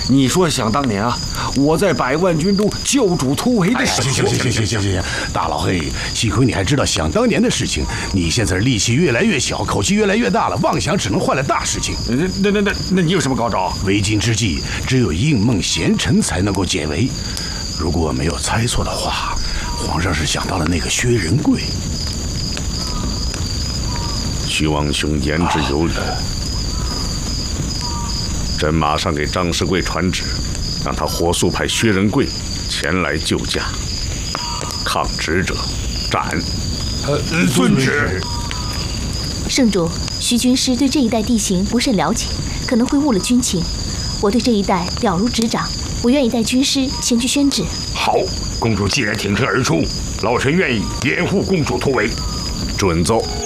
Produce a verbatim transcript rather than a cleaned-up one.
你说想当年啊，我在百万军中救主突围的时候， 行行行行行行行，大老黑，幸亏你还知道想当年的事情。你现在力气越来越小，口气越来越大了，妄想只能换来大事情。 那那那那你有什么高招？ 为今之计，只有应梦贤臣才能够解围。如果我没有猜错的话，皇上是想到了那个薛仁贵。 徐王兄言之有理。朕马上给张世贵传旨，让他火速派薛仁贵前来救驾。抗旨者斩。 呃，遵旨。 圣主，徐军师对这一带地形不甚了解，可能会误了军情。我对这一带了如指掌，我愿意带军师前去宣旨。 好，公主既然挺身而出，老臣愿意掩护公主突围。 准奏。